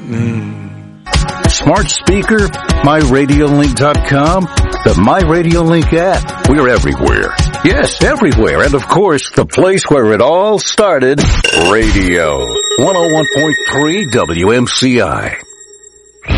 Smart speaker, MyRadioLink.com, the MyRadioLink app. We're everywhere. Yes, everywhere. And of course, the place where it all started, radio. 101.3 WMCI.